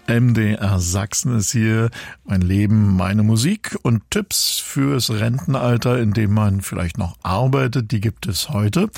MDR Sachsen ist hier. Mein Leben, meine Musik und Tipps fürs Rentenalter, in dem man vielleicht noch arbeitet, die gibt es heute.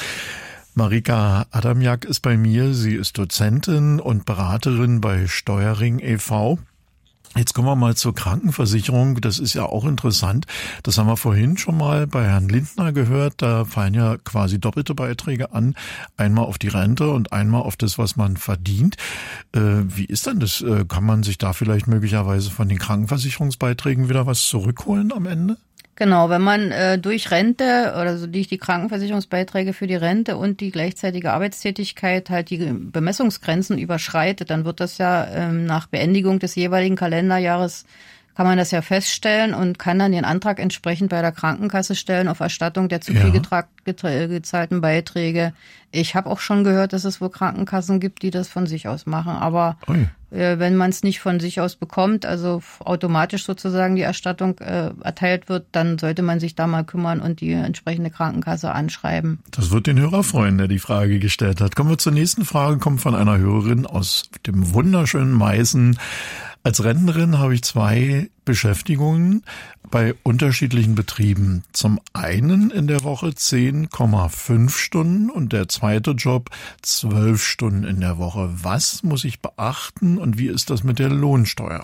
Marika Adamjak ist bei mir. Sie ist Dozentin und Beraterin bei Steuerring e.V. Jetzt kommen wir mal zur Krankenversicherung. Das ist ja auch interessant. Das haben wir vorhin schon mal bei Herrn Lindner gehört. Da fallen ja quasi doppelte Beiträge an. Einmal auf die Rente und einmal auf das, was man verdient. Wie ist denn das? Kann man sich da vielleicht möglicherweise von den Krankenversicherungsbeiträgen wieder was zurückholen am Ende? Genau, wenn man durch Rente oder so durch die Krankenversicherungsbeiträge für die Rente und die gleichzeitige Arbeitstätigkeit halt die Bemessungsgrenzen überschreitet, dann wird das ja nach Beendigung des jeweiligen Kalenderjahres kann man das ja feststellen und kann dann den Antrag entsprechend bei der Krankenkasse stellen auf Erstattung der zu viel gezahlten Beiträge. Ich habe auch schon gehört, dass es wohl Krankenkassen gibt, die das von sich aus machen. Aber wenn man es nicht von sich aus bekommt, also automatisch sozusagen die Erstattung erteilt wird, dann sollte man sich da mal kümmern und die entsprechende Krankenkasse anschreiben. Das wird den Hörer freuen, der die Frage gestellt hat. Kommen wir zur nächsten Frage, kommt von einer Hörerin aus dem wunderschönen Meißen. Als Rentnerin habe ich 2 Beschäftigungen bei unterschiedlichen Betrieben. Zum einen in der Woche 10,5 Stunden und der zweite Job 12 Stunden in der Woche. Was muss ich beachten und wie ist das mit der Lohnsteuer?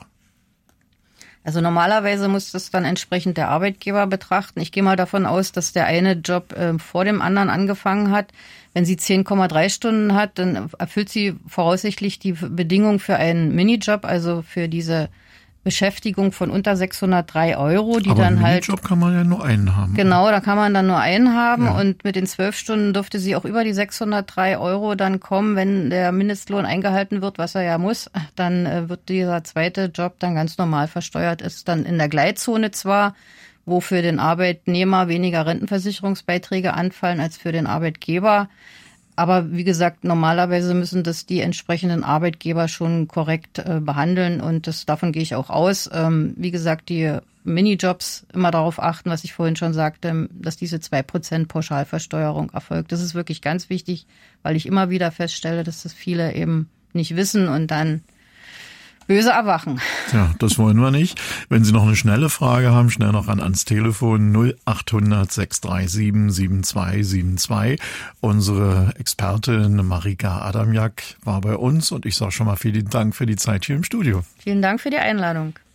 Also normalerweise muss das dann entsprechend der Arbeitgeber betrachten. Ich gehe mal davon aus, dass der eine Job vor dem anderen angefangen hat. Wenn sie 10,3 Stunden hat, dann erfüllt sie voraussichtlich die Bedingung für einen Minijob, also für diese Beschäftigung von unter 603 €, die aber dann halt... Minijob kann man ja nur einen haben. Genau, da kann man dann nur einen haben und mit den 12 Stunden dürfte sie auch über die 603 € dann kommen, wenn der Mindestlohn eingehalten wird, was er ja muss. Dann wird dieser zweite Job dann ganz normal versteuert, ist dann in der Gleitzone zwar, wo für den Arbeitnehmer weniger Rentenversicherungsbeiträge anfallen als für den Arbeitgeber. Aber wie gesagt, normalerweise müssen das die entsprechenden Arbeitgeber schon korrekt behandeln und davon gehe ich auch aus. Wie gesagt, die Minijobs immer darauf achten, was ich vorhin schon sagte, dass diese 2% Pauschalversteuerung erfolgt. Das ist wirklich ganz wichtig, weil ich immer wieder feststelle, dass das viele eben nicht wissen und dann böse erwachen. Ja, das wollen wir nicht. Wenn Sie noch eine schnelle Frage haben, schnell noch ans Telefon 0800 637 7272. Unsere Expertin Marika Adamjak war bei uns und ich sage schon mal vielen Dank für die Zeit hier im Studio. Vielen Dank für die Einladung.